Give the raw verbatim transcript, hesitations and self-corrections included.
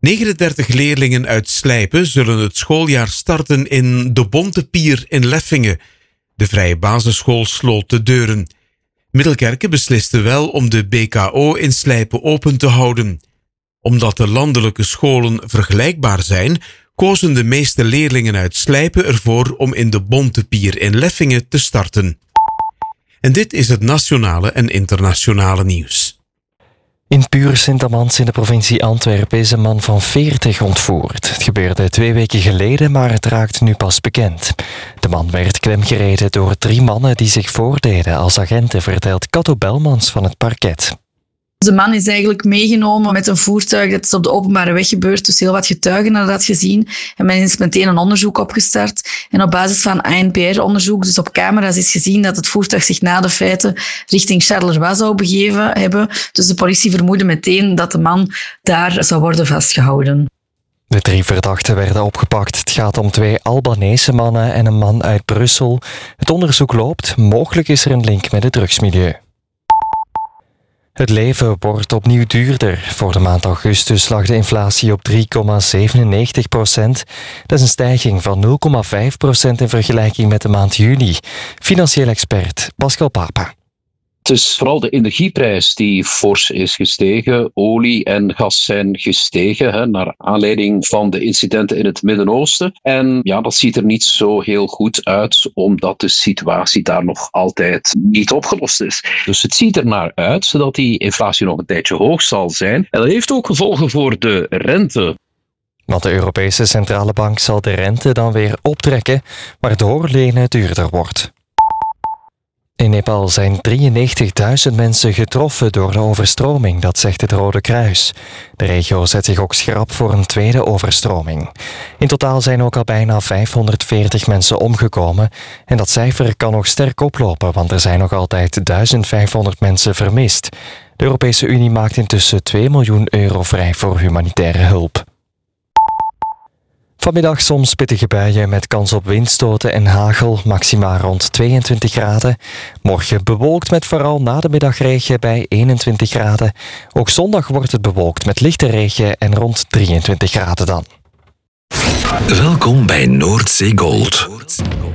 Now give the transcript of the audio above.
negenendertig leerlingen uit Slijpen zullen het schooljaar starten in de Bonte Pier in Leffingen. De vrije basisschool sloot de deuren. Middelkerke besliste wel om de B K O in Slijpen open te houden. Omdat de landelijke scholen vergelijkbaar zijn, kozen de meeste leerlingen uit Slijpen ervoor om in de Bonte Pier in Leffingen te starten. En dit is het nationale en internationale nieuws. In Puur-Sint-Amans in de provincie Antwerpen is een man van veertig ontvoerd. Het gebeurde twee weken geleden, maar het raakt nu pas bekend. De man werd klemgereden door drie mannen die zich voordeden als agenten, vertelt Kato Belmans van het parket. De man is eigenlijk meegenomen met een voertuig. Dat is op de openbare weg gebeurd, dus heel wat getuigen hadden dat gezien. En men is meteen een onderzoek opgestart. En op basis van A N P R-onderzoek, dus op camera's, is gezien dat het voertuig zich na de feiten richting Charleroi zou begeven hebben. Dus de politie vermoedde meteen dat de man daar zou worden vastgehouden. De drie verdachten werden opgepakt. Het gaat om twee Albanese mannen en een man uit Brussel. Het onderzoek loopt. Mogelijk is er een link met het drugsmilieu. Het leven wordt opnieuw duurder. Voor de maand augustus lag de inflatie op drie komma zevenennegentig procent. Dat is een stijging van nul komma vijf procent in vergelijking met de maand juli. Financieel expert Pascal Papa. Het is vooral de energieprijs die fors is gestegen. Olie en gas zijn gestegen, hè, naar aanleiding van de incidenten in het Midden-Oosten. En ja, dat ziet er niet zo heel goed uit, omdat de situatie daar nog altijd niet opgelost is. Dus het ziet er naar uit dat die inflatie nog een tijdje hoog zal zijn. En dat heeft ook gevolgen voor de rente. Want de Europese Centrale Bank zal de rente dan weer optrekken, waardoor lenen duurder wordt. In Nepal zijn drieënnegentigduizend mensen getroffen door de overstroming, dat zegt het Rode Kruis. De regio zet zich ook schrap voor een tweede overstroming. In totaal zijn ook al bijna vijfhonderdveertig mensen omgekomen en dat cijfer kan nog sterk oplopen, want er zijn nog altijd duizendvijfhonderd mensen vermist. De Europese Unie maakt intussen twee miljoen euro vrij voor humanitaire hulp. Vanmiddag soms pittige buien met kans op windstoten en hagel, maxima rond tweeëntwintig graden. Morgen bewolkt met vooral na de middag regen bij eenentwintig graden. Ook zondag wordt het bewolkt met lichte regen en rond drieëntwintig graden dan. Welkom bij Noordzee Gold.